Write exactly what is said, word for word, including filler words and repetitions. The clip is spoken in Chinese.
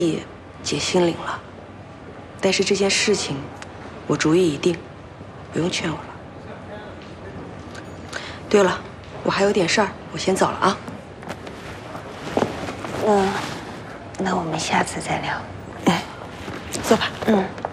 姐心领了，但是这件事情我主意已定，不用劝我了。对了，我还有点事儿，我先走了啊。 那那我们下次再聊。 哎，坐吧。 嗯。